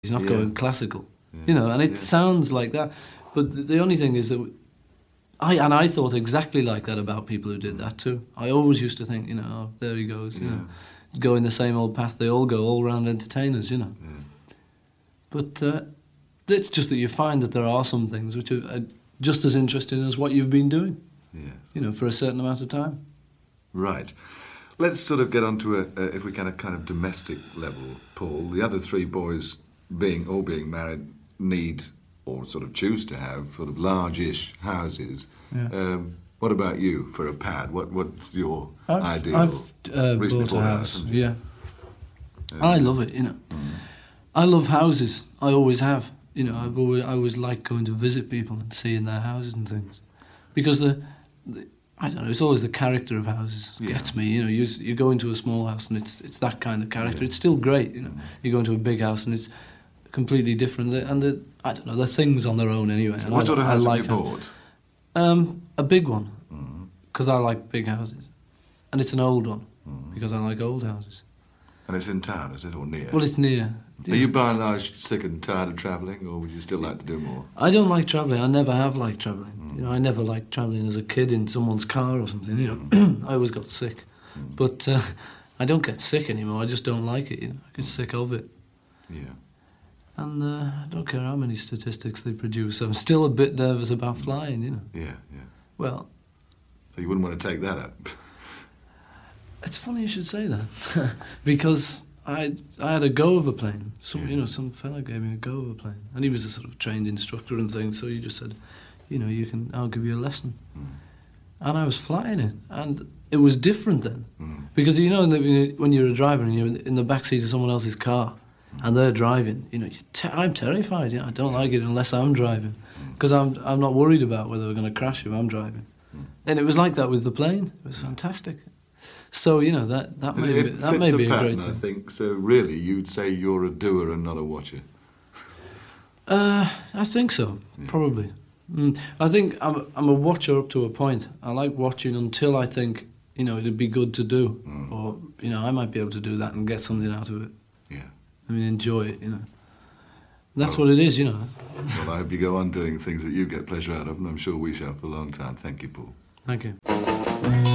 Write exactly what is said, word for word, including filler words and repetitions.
He's not Yeah. going classical, Yeah. you know, and it Yeah. sounds like that. But the, the only thing is that I and I thought exactly like that about people who did that too. I always used to think, you know, oh, there he goes, you Yeah. know, going the same old path. They all go, all-round entertainers, you know. Yeah. But uh, it's just that you find that there are some things which are uh, just as interesting as what you've been doing, Yes. you know, for a certain amount of time. Right. Let's sort of get onto a, a if we can, a kind of domestic level, Paul. The other three boys, being all being married, need or sort of choose to have sort of large-ish houses. Yeah. Um, what about you for a pad? What what's your I've, ideal? I've uh, Recently bought a bought house, haven't you? yeah. Um, I love it, you know. Mm. I love houses. I always have. You know, I've always, I always like going to visit people and seeing their houses and things, because the, the I don't know. It's always the character of houses Yeah. gets me. You know, you you go into a small house and it's it's that kind of character. Yeah. It's still great. You know, Mm. you go into a big house and it's completely different. And the, I don't know. They're things on their own anyway. and What I, sort of I house like have you houses. bought? Um, a big one, Mm. because I like big houses, and it's an old one Mm. because I like old houses. And it's in town, is it, or near? Well, it's near. Are you by and large sick and tired of travelling, or would you still like to do more? I don't like travelling. I never have liked travelling. Mm. You know, I never liked travelling as a kid in someone's car or something. You know, I always got sick. Mm. But uh, I don't get sick anymore. I just don't like it. You know, I get sick of it. Yeah. And uh, I don't care how many statistics they produce. I'm still a bit nervous about flying. You know. Yeah, yeah. Well, So you wouldn't want to take that up? it's funny you should say that because I I had a go of a plane. Some Yeah. you know some fella gave me a go of a plane, and he was a sort of trained instructor and things. So he just said, you know, you can I'll give you a lesson. Mm. And I was flying it, and it was different then. Mm. Because you know when you're a driver and you're in the back seat of someone else's car and they're driving, you know, you're te- I'm terrified. You know, I don't like it unless I'm driving because I'm I'm not worried about whether we're going to crash if I'm driving. Mm. And it was like that with the plane. It was fantastic. So you know that that may It be, that fits may the be a pattern, great I thing. think. So really, you'd say you're a doer and not a watcher. Uh, I think so, Yeah. probably. Mm. I think I'm I'm a watcher up to a point. I like watching until I think, you know, it'd be good to do, Mm. or you know, I might be able to do that and get something out of it. Yeah. I mean, enjoy it, you know. That's Well- what it is, you know. Well, I hope you go on doing things that you get pleasure out of, and I'm sure we shall for a long time. Thank you, Paul. Thank you.